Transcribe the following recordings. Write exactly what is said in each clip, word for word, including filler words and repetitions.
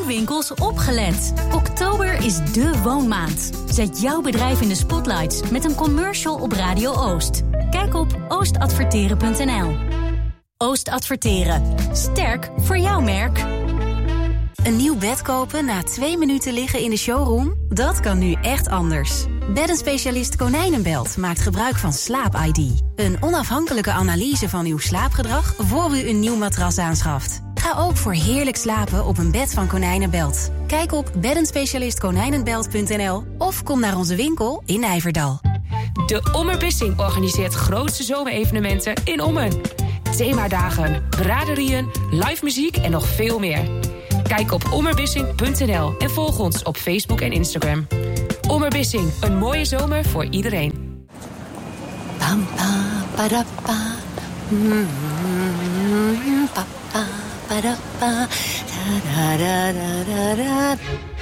Woonwinkels opgelet. Oktober is de woonmaand. Zet jouw bedrijf in de spotlights met een commercial op Radio Oost. Kijk op oost adverteren punt n l. Oost Adverteren. Sterk voor jouw merk. Een nieuw bed kopen na twee minuten liggen in de showroom? Dat kan nu echt anders. Beddenspecialist Konijnenbelt maakt gebruik van Slaap I D. Een onafhankelijke analyse van uw slaapgedrag voor u een nieuw matras aanschaft. Ga ook voor heerlijk slapen op een bed van Konijnenbelt. Kijk op beddenspecialist konijnenbelt punt n l of kom naar onze winkel in Nijverdal. De Ommerbissing organiseert grootste zomerevenementen in Ommen. Themadagen, braderieën, live muziek en nog veel meer. Kijk op ommerbissing punt n l en volg ons op Facebook en Instagram. Ommerbissing, een mooie zomer voor iedereen. Pam, pa, para, pa. Mm, pa, pa, para, pa. Da, da, da, da, da.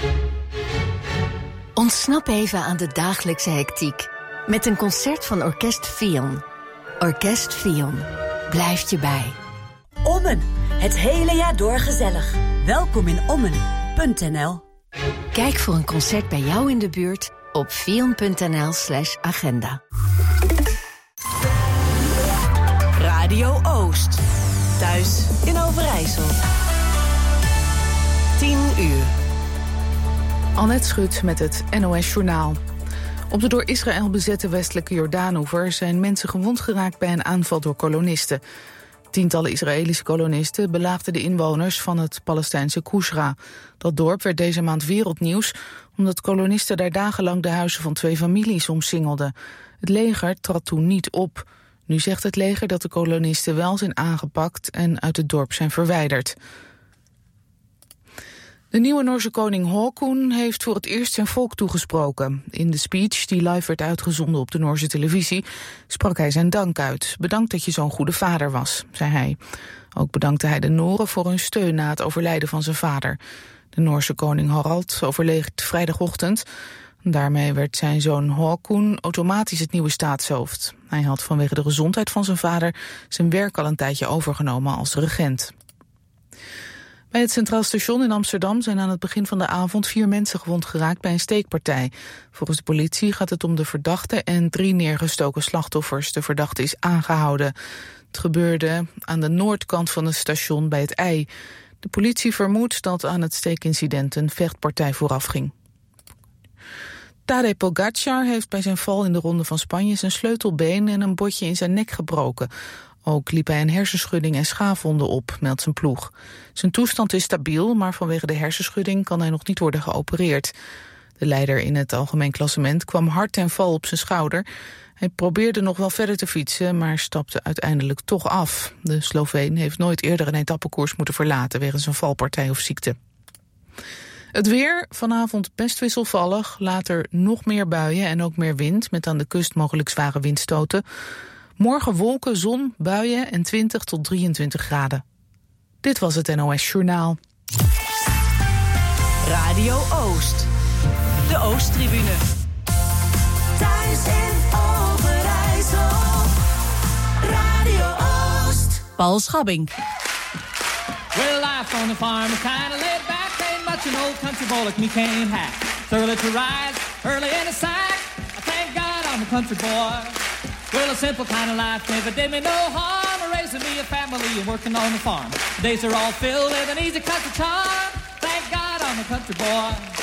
Ontsnap even aan de dagelijkse hectiek met een concert van Orkest Fion. Orkest Fion blijft je bij. Ommen, het hele jaar door gezellig. Welkom in ommen punt n l. Kijk voor een concert bij jou in de buurt op fion punt n l slash agenda. Radio Oost. Thuis in Overijssel. tien uur. Annette Schut met het N O S Journaal. Op de door Israël bezette westelijke Jordaanoever zijn mensen gewond geraakt bij een aanval door kolonisten. Tientallen Israëlische kolonisten belaagden de inwoners van het Palestijnse Kusra. Dat dorp werd deze maand wereldnieuws omdat kolonisten daar dagenlang de huizen van twee families omsingelden. Het leger trad toen niet op. Nu zegt het leger dat de kolonisten wel zijn aangepakt en uit het dorp zijn verwijderd. De nieuwe Noorse koning Haakon heeft voor het eerst zijn volk toegesproken. In de speech, die live werd uitgezonden op de Noorse televisie, sprak hij zijn dank uit. Bedankt dat je zo'n goede vader was, zei hij. Ook bedankte hij de Noren voor hun steun na het overlijden van zijn vader. De Noorse koning Harald overleed vrijdagochtend. Daarmee werd zijn zoon Haakon automatisch het nieuwe staatshoofd. Hij had vanwege de gezondheid van zijn vader zijn werk al een tijdje overgenomen als regent. Bij het Centraal Station in Amsterdam zijn aan het begin van de avond vier mensen gewond geraakt bij een steekpartij. Volgens de politie gaat het om de verdachte en drie neergestoken slachtoffers. De verdachte is aangehouden. Het gebeurde aan de noordkant van het station bij het I. De politie vermoedt dat aan het steekincident een vechtpartij vooraf ging. Tadej Pogacar heeft bij zijn val in de Ronde van Spanje zijn sleutelbeen en een botje in zijn nek gebroken. Ook liep hij een hersenschudding en schaafwonden op, meldt zijn ploeg. Zijn toestand is stabiel, maar vanwege de hersenschudding kan hij nog niet worden geopereerd. De leider in het algemeen klassement kwam hard ten val op zijn schouder. Hij probeerde nog wel verder te fietsen, maar stapte uiteindelijk toch af. De Sloveen heeft nooit eerder een etappekoers moeten verlaten wegens een valpartij of ziekte. Het weer, vanavond best wisselvallig, later nog meer buien en ook meer wind, met aan de kust mogelijk zware windstoten. Morgen wolken, zon, buien en twintig tot drieëntwintig graden. Dit was het N O S Journaal. Radio Oost. De Oosttribune. Thuis in Overijssel. Radio Oost. Paul Schabbing. Well, life on the farm is kind of laid back. Ain't much an old country boy like me can't hack. It's early to rise, early in the sack. I thank God I'm a country boy. Well, a simple kind of life never did me no harm. Raising me a family and working on the farm. Days are all filled with an easy country charm. Thank God I'm a country boy.